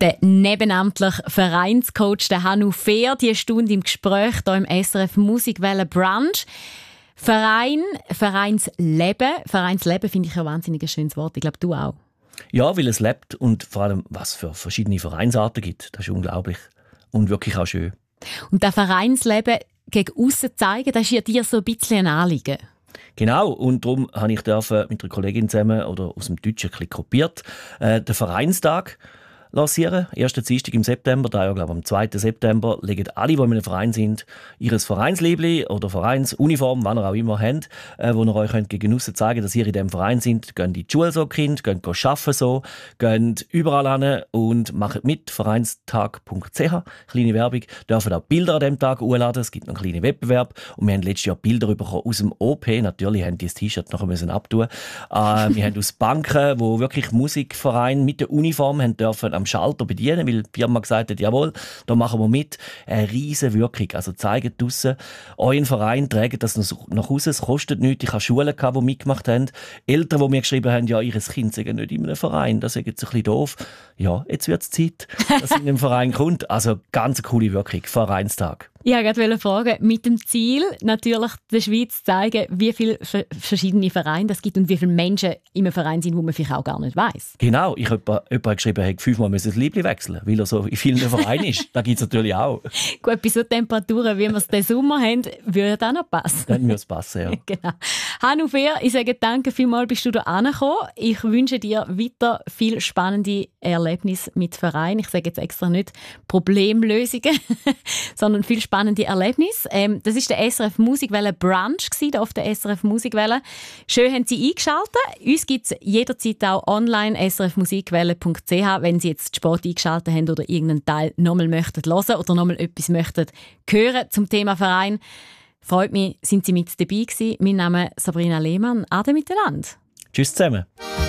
Der nebenamtliche Vereinscoach, der Hannu Fehr, die Stunde im Gespräch hier im SRF Musikwelle Brunch. Vereinsleben finde ich ein wahnsinnig schönes Wort. Ich glaube, du auch. Ja, weil es lebt und vor allem, was für verschiedene Vereinsarten gibt. Das ist unglaublich und wirklich auch schön. Und das Vereinsleben gegen aussen zeigen, das ist ja dir so ein bisschen ein Anliegen. Genau, und darum habe ich mit einer Kollegin zusammen oder aus dem Deutschen ein bisschen kopiert, den Vereinstag lancieren. Ersten Dienstag im September, da ja, glaube ich, am 2. September, legen alle, die in einem Verein sind, ihr Vereinsliebli oder Vereinsuniform, wann ihr auch immer habt, wo ihr euch gegen aussen zeigen könnt, dass ihr in diesem Verein seid. Geht in die Schule so, Kind, geht arbeiten so, geht überall hin und macht mit, vereinstag.ch, kleine Werbung, dürfen auch Bilder an diesem Tag hochladen, es gibt noch einen kleinen Wettbewerb und wir haben letztes Jahr Bilder bekommen aus dem OP, natürlich haben die das T-Shirt nachher müssen abtun. Wir haben aus Banken, wo wirklich Musikvereine mit der Uniform haben dürfen am Schalter bedienen, weil die Firma gesagt hat, jawohl, da machen wir mit. Eine riesen Wirkung. Also zeigt draussen, euren Verein, trägt das nach Hause, es kostet nichts. Ich habe Schulen gehabt, die mitgemacht haben. Eltern, die mir geschrieben haben, ja, ihr Kind sei nicht in einem Verein, das ist jetzt ein bisschen doof. Ja, jetzt wird es Zeit, dass in einem Verein kommt. Also ganz coole Wirkung, Vereinstag. Ich wollte gerade fragen, mit dem Ziel, natürlich der Schweiz zu zeigen, wie viele verschiedene Vereine es gibt und wie viele Menschen in einem Verein sind, wo man vielleicht auch gar nicht weiss. Genau, ich habe jemanden geschrieben, er hat 5-mal das Liebling wechseln, weil er so in vielen Vereinen ist. Das gibt es natürlich auch. Gut, bei so Temperaturen, wie wir es diesen Sommer haben, würde das auch noch passen. Dann würde es passen, ja. Genau. Hannu Fehr, ich sage danke vielmals, bist du da angekommen. Ich wünsche dir weiter viel spannende Erlebnisse mit Vereinen. Ich sage jetzt extra nicht Problemlösungen, sondern viel spannende Erlebnisse. Das war der SRF Musikwelle Brunch hier auf der SRF Musikwelle. Schön haben Sie eingeschaltet. Uns gibt es jederzeit auch online srfmusikwelle.ch, wenn Sie jetzt Sport eingeschaltet haben oder irgendeinen Teil nochmal möchten hören oder nochmal etwas möchten hören zum Thema Verein. Freut mich, sind Sie mit dabei gewesen. Mein Name ist Sabrina Lehmann. Ade miteinander. Tschüss zusammen.